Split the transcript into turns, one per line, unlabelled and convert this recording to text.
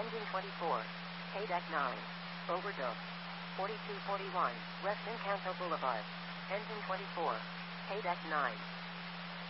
Engine 24. Deck 9. Overdose. 4241, West Encanto Boulevard. Engine 24. Deck 9.